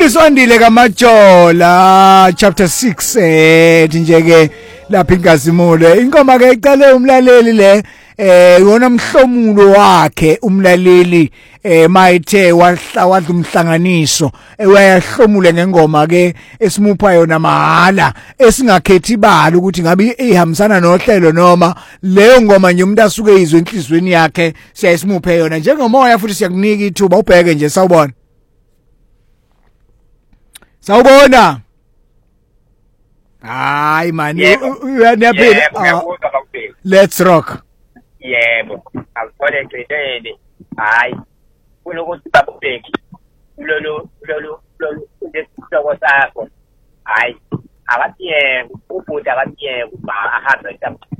Umfundisi Wandile kaMajola chapter 6 nje ke lapha iNkazimulo inkoma ke icale umlaleli le yona mhlomulo wakhe umlaleli mayithe wadla umhlanganiso wayahlomule ngengoma ke esimupha yona mahala esingakhethi ibala ukuthi ngabe ihambisana nohlelo noma leyo ngoma nje umuntu asuke izwe enhlizweni yakhe siyayisimuphe yona njengomoya futhi siyakunika ithuba ubheke nje sawubona. Sawubona. Hayi man, uyaphila. Let's rock. Yebo, akubona ngcedele. Hayi. Kunokuthi babubheki. Lolu lesisoko sakho. Hayi, akatiyeke, ubhuti akatiyeke ahambe